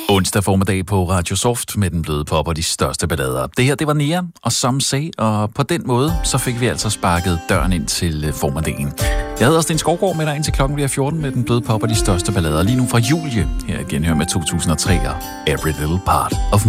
Onsdag formiddag på Radio Soft med den bløde pop og de største ballader. Det her, det var Nia og Some Say, og på den måde, så fik vi altså sparket døren ind til formiddagen. Jeg hedder Sten Skovgaard med dig indtil klokken bliver 14 med den bløde pop og de største ballader. Lige nu fra Julie, her genhør med 2003 og Every Little Part of Me.